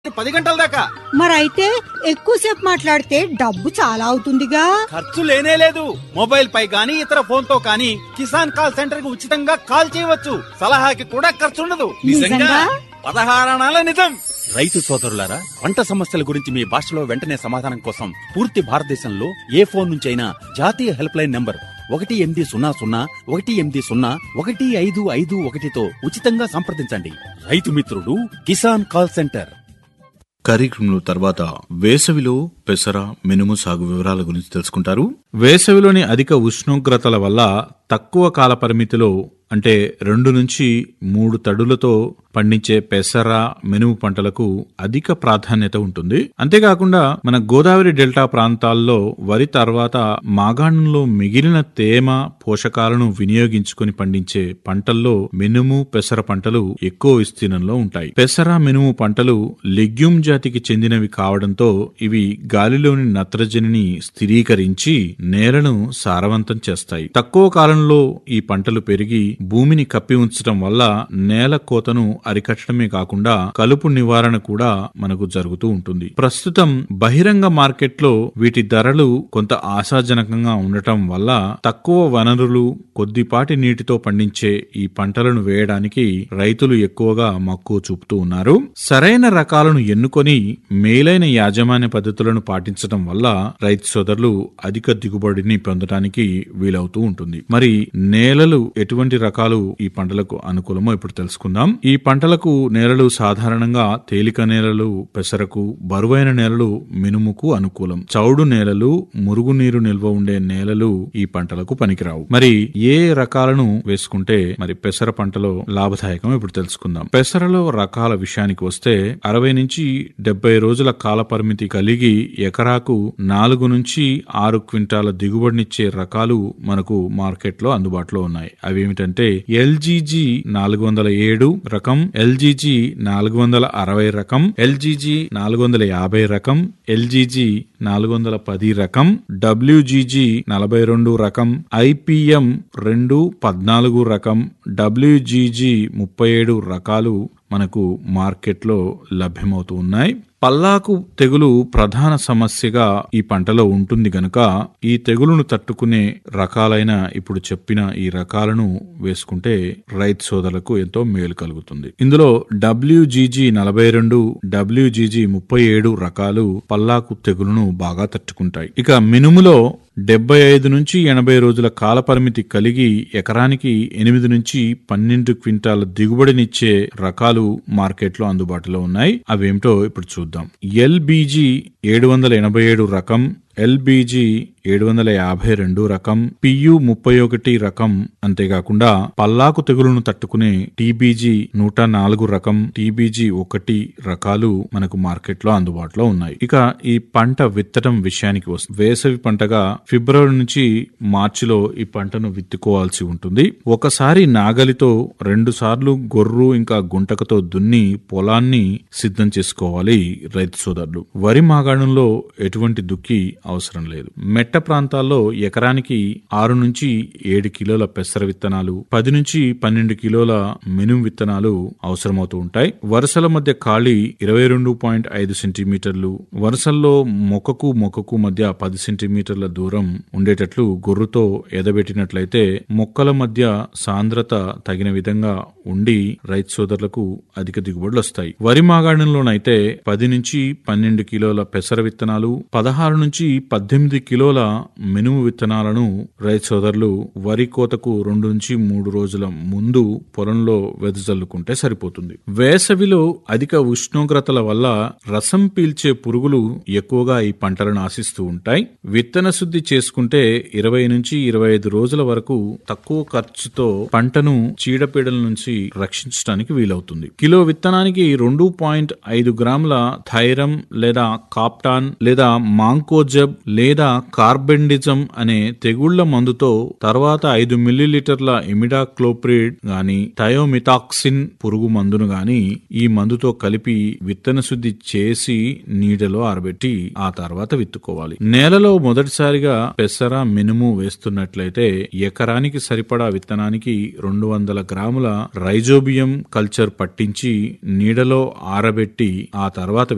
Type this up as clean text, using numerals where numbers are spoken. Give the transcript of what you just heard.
10 గంటల దాకా. మరైతే ఎక్కువసేపు మాట్లాడితే డబ్బు చాలా అవుతుందిగా. ఖర్చు లేనే లేదు. మొబైల్ పై గానీ ఇతర ఫోన్ తో కానీ కిసాన్ కాల్ సెంటర్ కి ఉచితంగా కాల్ చేయవచ్చు. సలహాకి కూడా ఖర్చు ఉండదు. నిజంగా? 16 అనాల నిజం. రైతు సోదరులారా, పంట సమస్యల గురించి మీ భాషలో వెంటనే సమాధానం కోసం పూర్తి భారతదేశంలో ఏ ఫోన్ నుంచైనా జాతీయ హెల్ప్ లైన్ నంబర్ 1800-180-1551తో ఉచితంగా సంప్రదించండి. రైతు మిత్రుడు కిసాన్ కాల్ సెంటర్. కార్యక్రమంలో తర్వాత వేసవిలో పెసర, మినుము సాగు వివరాల గురించి తెలుసుకుంటారు. వేసవిలోని అధిక ఉష్ణోగ్రతల వల్ల తక్కువ కాల పరిమితిలో అంటే 2 నుంచి 3 తడులతో పండించే పెసర, మినుము పంటలకు అధిక ప్రాధాన్యత ఉంటుంది. అంతేకాకుండా మన గోదావరి డెల్టా ప్రాంతాల్లో వరి తర్వాత మాగాణంలో మిగిలిన తేమ, పోషకాలను వినియోగించుకుని పండించే పంటల్లో మినుము, పెసర పంటలు ఎక్కువ విస్తీర్ణంలో ఉంటాయి. పెసర, మినుము పంటలు లెగ్యూమ్ జాతికి చెందినవి కావడంతో ఇవి గాలిలోని నత్రజనిని స్థిరీకరించి నేలను సారవంతం చేస్తాయి. తక్కువ కాలంలో ఈ పంటలు పెరిగి భూమిని కప్పి ఉంచడం వల్ల నేల కోతను అరికట్టడమే కాకుండా కలుపు నివారణ కూడా మనకు జరుగుతూ ఉంటుంది. ప్రస్తుతం బహిరంగ మార్కెట్లో వీటి ధరలు కొంత ఆశాజనకంగా ఉండటం వల్ల తక్కువ వనరులు, కొద్దిపాటి నీటితో పండించే ఈ పంటలను వేయడానికి రైతులు ఎక్కువగా మక్కువ చూపుతూ ఉన్నారు. సరైన రకాలను ఎన్నుకొని మేలైన యాజమాన్య పద్ధతులను పాటించడం వల్ల రైతు సోదరులు అధిక దిగుబడిని పొందడానికి వీలవుతూ ఉంటుంది. మరి నేలలు ఎటువంటి రకాలు ఈ పంటలకు అనుకూలమో ఇప్పుడు తెలుసుకుందాం. ఈ పంటలకు నేలలు సాధారణంగా తేలిక నేలలు పెసరకు, బరువైన నేలలు మినుముకు అనుకూలం. చౌడు నేలలు, మురుగునీరు నిల్వ ఉండే నేలలు ఈ పంటలకు పనికిరావు. మరి ఏ రకాలను వేసుకుంటే మరి పెసర పంటలో లాభదాయకం ఇప్పుడు తెలుసుకుందాం. పెసరలో రకాల విషయానికి వస్తే 60 నుంచి 70 రోజుల కాల పరిమితి కలిగి ఎకరాకు 4 నుంచి 6 క్వింటాల దిగుబడినిచ్చే రకాలు మనకు మార్కెట్లో అందుబాటులో ఉన్నాయి. అవేమిటంటే ఎల్జీజీ 407 రకం, ఎల్జీజీ 460 రకం, ఎల్జీజీ 450 రకం, ఎల్జీజీ 410 రకం, డబ్ల్యూజీజీ 42 రకం, ఐపీఎం 214 రకం, డబ్ల్యూజీజీ 37 రకాలు మనకు మార్కెట్లో లభ్యమవుతూ ఉన్నాయి. పల్లాకు తెగులు ప్రధాన సమస్యగా ఈ పంటలో ఉంటుంది గనుక ఈ తెగులును తట్టుకునే రకాలైన ఇప్పుడు చెప్పిన ఈ రకాలను వేసుకుంటే రైతు సోదరులకు ఎంతో మేలు కలుగుతుంది. ఇందులో డబ్ల్యూజీజీ 42, డబ్ల్యూజీజీ 37 రకాలు పల్లాకు తెగులును బాగా తట్టుకుంటాయి. ఇక మినుములో 75 నుంచి 80 రోజుల కాల పరిమితి కలిగి ఎకరానికి 8 నుంచి 12 క్వింటాల దిగుబడినిచ్చే రకాలు మార్కెట్లో అందుబాటులో ఉన్నాయి. అవేమిటో ఇప్పుడు చూద్దాం. ఎల్బీజీ 787 రకం, ఎల్బీజీ 752 రకం, పియు 31 రకం, అంతేకాకుండా పల్లాకు తెగులును తట్టుకునే టీబీజీ 104 రకం, టీబీజీ 1 రకాలు మనకు మార్కెట్లో అందుబాటులో ఉన్నాయి. ఇక ఈ పంట విత్తడం విషయానికి వస్తుంది. వేసవి పంటగా ఫిబ్రవరి నుంచి మార్చిలో ఈ పంటను విత్తుకోవాల్సి ఉంటుంది. ఒకసారి నాగలితో 2 సార్లు గొర్రు ఇంకా గుంటకతో దున్ని పొలాన్ని సిద్ధం చేసుకోవాలి రైతు సోదరులు. వరి మాగాణంలో ఎటువంటి దుక్కి అవసరం లేదు. మెట్ట ప్రాంతాల్లో ఎకరానికి 6 నుంచి 7 కిలోల పెసర విత్తనాలు, 10 నుంచి 12 కిలోల మినుము విత్తనాలు అవసరమవుతూ ఉంటాయి. వరుసల మధ్య ఖాళీ 22.5 సెంటీమీటర్లు, వరుసల్లో మొక్కకు మధ్య 10 సెంటీమీటర్ల దూరం ఉండేటట్లు గొర్రుతో ఎదబెట్టినట్లయితే మొక్కల మధ్య సాంద్రత తగిన విధంగా ఉండి రైతు సోదరులకు అధిక దిగుబడులు వస్తాయి. వరి మాగాణంలోనైతే 10 నుంచి 12 కిలోల పెసర విత్తనాలు, 16 నుంచి 18 కిలోల మినుము విత్తనాలను రైతు సోదరులు వరి కోతకు 2 నుంచి 3 రోజుల ముందు పొలంలో వెదజల్లుకుంటే సరిపోతుంది. వేసవిలో అధిక ఉష్ణోగ్రతల వల్ల రసం పీల్చే పురుగులు ఎక్కువగా ఈ పంటలను ఆశిస్తూ ఉంటాయి. విత్తన శుద్ధి చేసుకుంటే 20 నుంచి 25 రోజుల వరకు తక్కువ ఖర్చుతో పంటను చీడపీడల నుంచి రక్షించడానికి వీలవుతుంది. కిలో విత్తనానికి 2.5 గ్రాముల థైరమ్ లేదా కాప్టాన్ లేదా మాంకోజబ్ లేదా కార్బెండిజం అనే తెగుళ్ల మందుతో తర్వాత 5 మిల్లీలీటర్ల ఇమిడాక్లోప్రిడ్ గాని థయోమిథాక్సిన్ పురుగు మందును గాని ఈ మందుతో కలిపి విత్తన శుద్ధి చేసి నీడలో ఆరబెట్టి ఆ తర్వాత విత్తుకోవాలి. నేలలో మొదటిసారిగా పెసర, మినుము వేస్తున్నట్లయితే ఎకరానికి సరిపడా విత్తనానికి 200 గ్రాముల రైజోబియం కల్చర్ పట్టించి నీడలో ఆరబెట్టి ఆ తర్వాత